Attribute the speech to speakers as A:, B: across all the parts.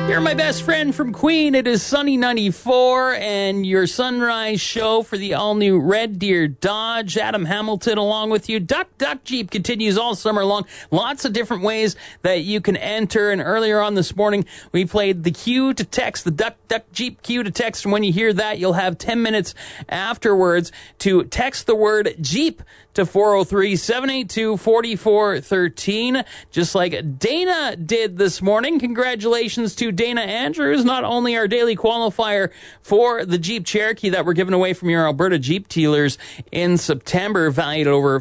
A: You're my best friend from Queen. It is Sunny 94 and your sunrise show for the all-new Red Deer Dodge. Adam Hamilton along with you. Duck Jeep continues all summer long. Lots of different ways that you can enter. And earlier on this morning, we played the cue to text, the Duck Jeep cue to text. And when you hear that, you'll have 10 minutes afterwards to text the word Jeep to 403-782-4413, just like Dana did this morning. Congratulations to Dana Andrews, not only our daily qualifier for the Jeep Cherokee that we're giving away from your Alberta Jeep dealers in September, valued at over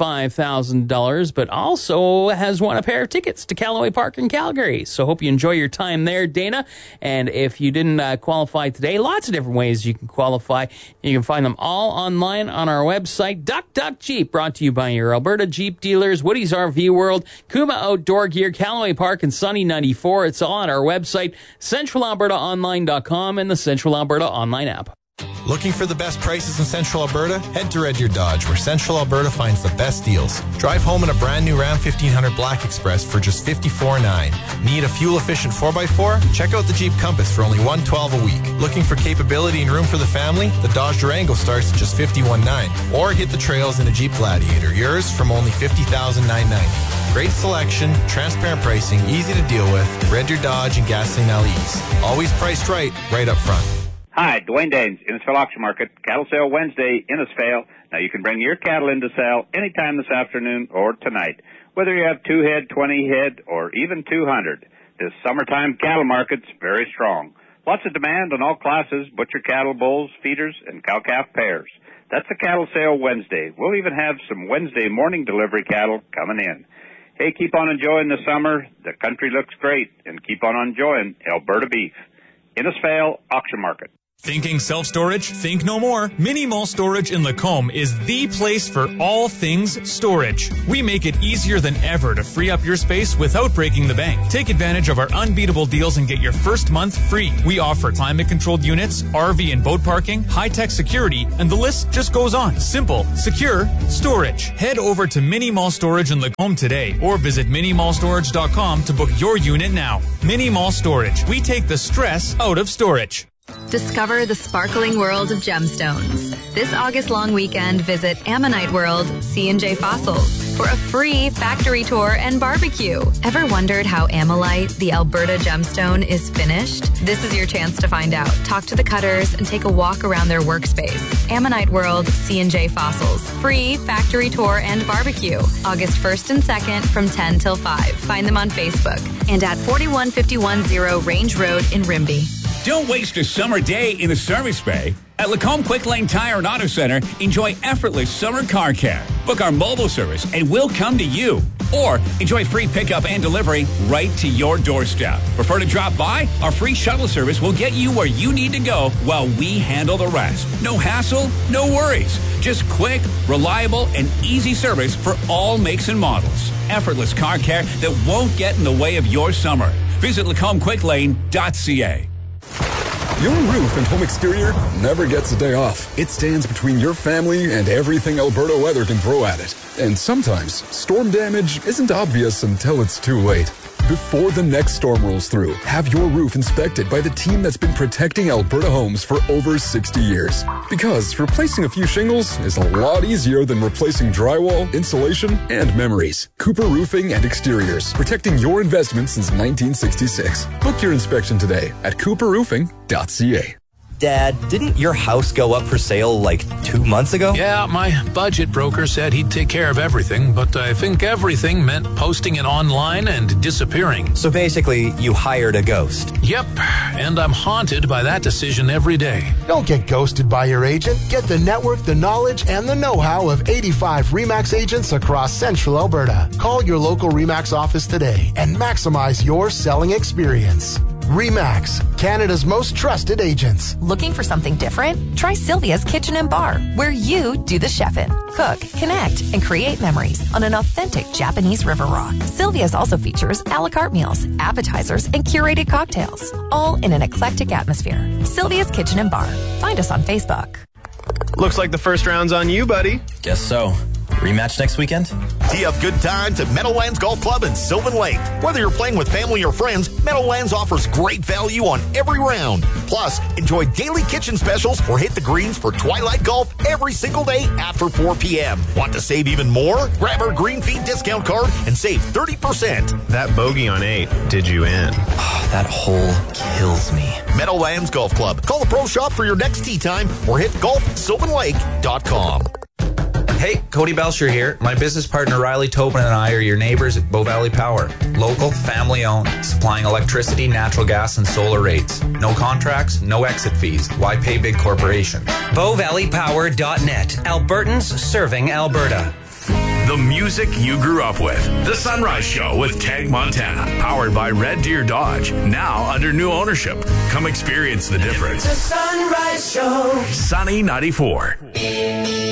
A: $55,000, but also has won a pair of tickets to Callaway Park in Calgary. So hope you enjoy your time there, Dana. And if you didn't qualify today, lots of different ways you can qualify. You can find them all online on our website, Duck Jeep. Brought to you by your Alberta Jeep dealers, Woody's RV World, Kuma Outdoor Gear, Callaway Park, and Sunny 94. It's all on our website, centralalbertaonline.com and the Central Alberta Online app.
B: Looking for the best prices in Central Alberta? Head to Red Deer Dodge, where Central Alberta finds the best deals. Drive home in a brand new Ram 1500 Black Express for just $54,900. Need a fuel-efficient 4x4? Check out the Jeep Compass for only $112 a week. Looking for capability and room for the family? The Dodge Durango starts at just $51,900. Or hit the trails in a Jeep Gladiator, yours from only $50,990. Great selection, transparent pricing, easy to deal with. Red Deer Dodge and Gasoline LEs. Always priced right up front.
C: Hi, Dwayne Daines, Innisfail Auction Market, Cattle Sale Wednesday, Innisfail. Now you can bring your cattle in to sell anytime this afternoon or tonight. Whether you have 2 head, 20 head, or even 200. This summertime cattle market's very strong. Lots of demand on all classes, butcher cattle, bulls, feeders, and cow-calf pairs. That's the Cattle Sale Wednesday. We'll even have some Wednesday morning delivery cattle coming in. Hey, keep on enjoying the summer. The country looks great, and keep on enjoying Alberta beef. Innisfail Auction Market.
D: Thinking self-storage? Think no more. Mini Mall Storage in Lacombe is the place for all things storage. We make it easier than ever to free up your space without breaking the bank. Take advantage of our unbeatable deals and get your first month free. We offer climate-controlled units, RV and boat parking, high-tech security, and the list just goes on. Simple, secure, storage. Head over to Mini Mall Storage in Lacombe today or visit minimallstorage.com to book your unit now. Mini Mall Storage. We take the stress out of storage.
E: Discover the sparkling world of gemstones. This August long weekend, visit Ammonite World C&J Fossils for a free factory tour and barbecue. Ever wondered how Ammolite, the Alberta gemstone, is finished? This is your chance to find out. Talk to the cutters and take a walk around their workspace. Ammonite World C&J Fossils. Free factory tour and barbecue. August 1st and 2nd from 10 till 5. Find them on Facebook and at 41510 Range Road in Rimbey.
F: Don't waste a summer day in the service bay. At Lacombe Quick Lane Tire and Auto Center, enjoy effortless summer car care. Book our mobile service and we'll come to you. Or enjoy free pickup and delivery right to your doorstep. Prefer to drop by? Our free shuttle service will get you where you need to go while we handle the rest. No hassle, no worries. Just quick, reliable, and easy service for all makes and models. Effortless car care that won't get in the way of your summer. Visit LacombQuickLane.ca.
G: Your roof and home exterior never gets a day off. It stands between your family and everything Alberta weather can throw at it. And sometimes, storm damage isn't obvious until it's too late. Before the next storm rolls through, have your roof inspected by the team that's been protecting Alberta homes for over 60 years. Because replacing a few shingles is a lot easier than replacing drywall, insulation, and memories. Cooper Roofing and Exteriors, protecting your investment since 1966. Book your inspection today at cooperroofing.ca.
H: Dad, didn't your house go up for sale like 2 months ago?
I: Yeah, my budget broker said he'd take care of everything, but I think everything meant posting it online and disappearing.
H: So basically, you hired a ghost.
I: Yep, and I'm haunted by that decision every day.
J: Don't get ghosted by your agent. Get the network, the knowledge, and the know-how of 85 RE/MAX agents across Central Alberta. Call your local RE/MAX office today and maximize your selling experience. RE/MAX, Canada's most trusted agents.
K: Looking for something different? Try Sylvia's Kitchen and Bar, where you do the chefing. Cook, connect, and create memories on an authentic Japanese river rock. Sylvia's also features a la carte meals, appetizers, and curated cocktails, all in an eclectic atmosphere. Sylvia's Kitchen and Bar. Find us on Facebook.
L: Looks like the first round's on you, buddy.
H: Guess so. Rematch next weekend?
L: Tee up good times at Meadowlands Golf Club in Sylvan Lake. Whether you're playing with family or friends, Meadowlands offers great value on every round. Plus, enjoy daily kitchen specials or hit the greens for twilight golf every single day after 4 p.m. Want to save even more? Grab our Green Feet discount card and save 30%.
M: That bogey on 8 did you in.
H: That hole kills me.
L: Meadowlands Golf Club. Call the pro shop for your next tee time or hit golfsylvanlake.com.
N: Hey, Cody Belcher here. My business partner Riley Tobin and I are your neighbors at Bow Valley Power. Local, family-owned, supplying electricity, natural gas, and solar rates. No contracts, no exit fees. Why pay big corporations?
O: BowValleyPower.net. Albertans serving Alberta.
P: The music you grew up with. The Sunrise Show with Tag Montana. Powered by Red Deer Dodge. Now under new ownership. Come experience the difference.
Q: The Sunrise Show.
P: Sunny 94.